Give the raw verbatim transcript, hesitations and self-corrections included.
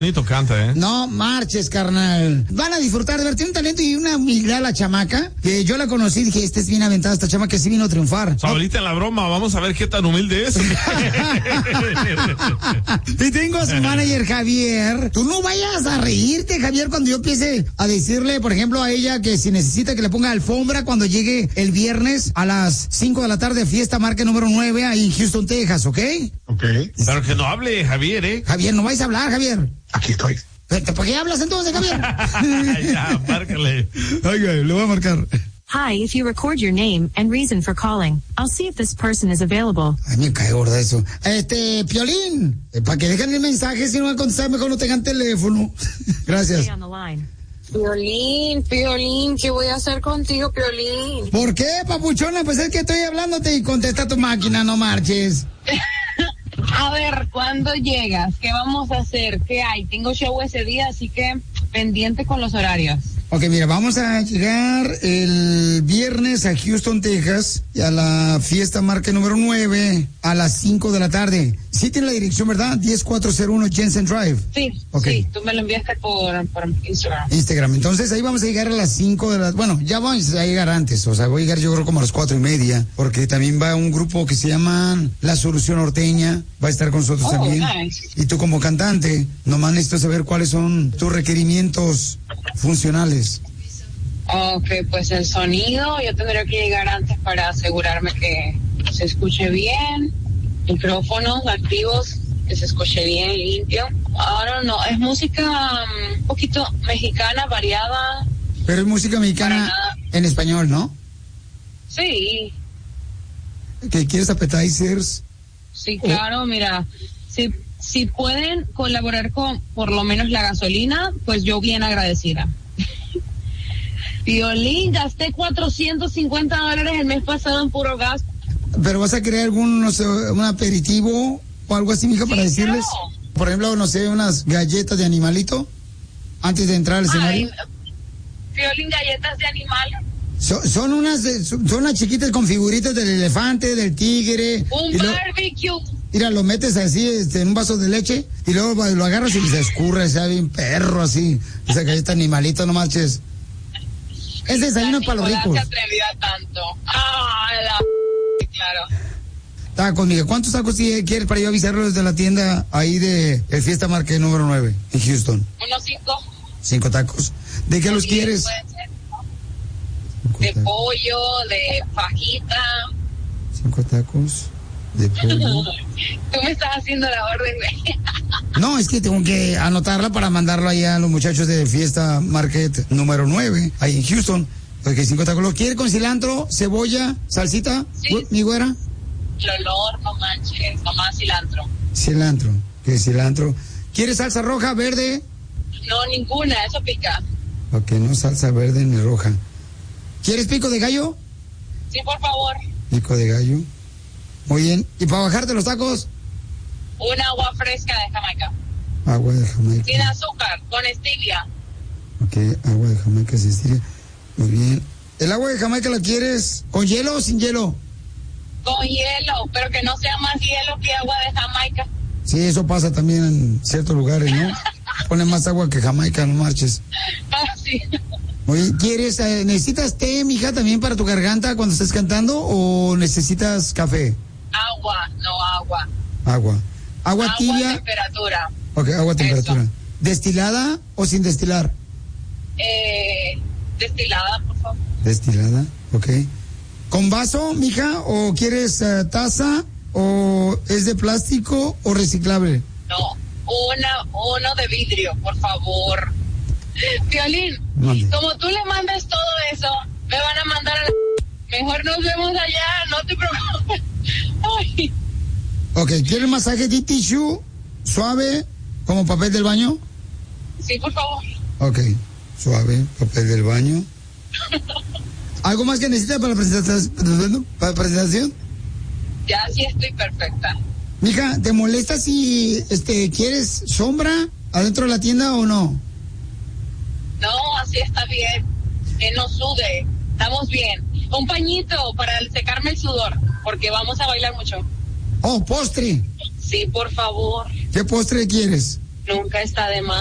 Bonito canta, ¿eh? No marches, carnal. Van a disfrutar de ver, tiene un talento y una humildad la chamaca, que yo la conocí y dije, esta es bien aventada, esta chamaca sí vino a triunfar. So, ahorita en la broma, vamos a ver qué tan humilde es. Y tengo a su manager, Javier. Tú no vayas a reírte, Javier, cuando yo empiece a decirle, por ejemplo, a ella que si necesita que le ponga alfombra cuando llegue el viernes a las cinco de la tarde, fiesta marca número nueve, ahí en Houston, Texas, ¿ok? Ok. Pero que no hable Javier, ¿eh? Javier, no vais a hablar, Javier. Aquí estoy. ¿Por qué hablas entonces, Javier? Ya, márcale. Oiga, le voy a marcar. Hi, if you record your name and reason for calling, I'll see if this person is available. Ay, me cae gorda eso. Este, Piolín, eh, para que dejen el mensaje, si no van a contestar, mejor no tengan teléfono. Gracias. Stay on the line. Piolín, Piolín, ¿qué voy a hacer contigo, Piolín? ¿Por qué, papuchona? Pues es que estoy hablándote y contesta tu máquina, no marches. A ver, ¿cuándo llegas? ¿Qué vamos a hacer? ¿Qué hay? Tengo show ese día, así que pendiente con los horarios. Ok, mira, vamos a llegar el viernes a Houston, Texas, y a la fiesta marca número nueve a las cinco de la tarde. Sí tiene la dirección, ¿verdad? diez cuatro cero uno Jensen Drive. Sí, Okay. sí, tú me lo enviaste por, por Instagram. Instagram. Entonces ahí vamos a llegar a las cinco de la... Bueno, ya vamos a llegar antes, o sea, voy a llegar yo creo como a las cuatro y media, porque también va un grupo que se llama La Solución Norteña, va a estar con nosotros Oh, también. nice. Y tú como cantante, nomás necesito saber cuáles son tus requerimientos funcionales. Ok, pues el sonido, yo tendría que llegar antes para asegurarme que se escuche bien, micrófonos activos, que se escuche bien, limpio. Ahora no, es música um, un poquito mexicana, variada. Pero es música mexicana en español, ¿no? Sí, ¿Que quieres appetizers? sí, claro, mira, si, si pueden colaborar con por lo menos la gasolina, pues yo bien agradecida. Piolín, gasté cuatrocientos cincuenta dólares el mes pasado en puro gas. ¿Pero vas a querer algún, no sé, un aperitivo o algo así, mija, para Sí, decirles? claro. Por ejemplo, no sé, unas galletas de animalito antes de entrar al escenario. Ay, Piolín, galletas de animal. So- son unas de- son son unas chiquitas con figuritas del elefante, del tigre. Un y lo- barbecue. Mira, lo metes así este, en un vaso de leche y luego va- lo agarras y se escurre, sea bien perro así. Esa galleta animalito, no marches. Es desayuno La para los Nicolás ricos. se atrevió a tanto. Ah, la claro. Tacos, mija. ¿Cuántos tacos tie- quieres para yo avisarlo desde la tienda ahí de el Fiesta Market número nueve en Houston? Unos cinco. Cinco tacos. ¿De qué los Sí, quieres? puede ser. De pollo, de fajita. Cinco tacos de pollo. Tú me estás haciendo la orden, güey. No, es que tengo que anotarla para mandarlo ahí a los muchachos de Fiesta Market número nueve, ahí en Houston. Porque cinco tacos. ¿Lo quiere con cilantro, cebolla, salsita? Sí. Güe- ¿Mi güera? El olor, no manches, nomás cilantro. Cilantro. ¿Qué cilantro? ¿Quiere salsa roja, verde? No, ninguna, eso pica. Ok, no salsa verde ni roja. ¿Quieres pico de gallo? Sí, por favor. Pico de gallo. Muy bien. ¿Y para bajarte los tacos? Un agua fresca de Jamaica. Agua de Jamaica. Sin azúcar, con stevia. Ok, agua de Jamaica se estira. Muy bien. ¿El agua de Jamaica la quieres con hielo o sin hielo? Con hielo, pero que no sea más hielo que agua de Jamaica. Sí, eso pasa también en ciertos lugares, ¿no? Ponen más agua que Jamaica, no marches. Ah, sí. Oye, ¿quieres, eh, necesitas té, mija, también para tu garganta cuando estés cantando o necesitas café? Agua, no agua. Agua. Agua Agua tibia. temperatura. Ok, agua a temperatura. Eso. ¿Destilada o sin destilar? Eh, destilada, por favor. Destilada, ok. ¿Con vaso, mija, o quieres eh, taza, o es de plástico o reciclable? No, una, uno de vidrio, por favor. Violín, Mande. como tú le mandas todo eso, me van a mandar a la... Mejor nos vemos allá, no te preocupes. Ay. Ok, ¿quieres masaje de tissue suave como papel del baño? Sí, por favor. Ok, suave, papel del baño. ¿Algo más que necesita para la presentación? ¿Para la presentación? Ya sí estoy perfecta. Mija, ¿te molesta si este quieres sombra adentro de la tienda o no? No, así está bien. Que no sude. Estamos bien. Un pañito para secarme el sudor, porque vamos a bailar mucho. Oh, postre. Sí, por favor. ¿Qué postre quieres? nunca está de más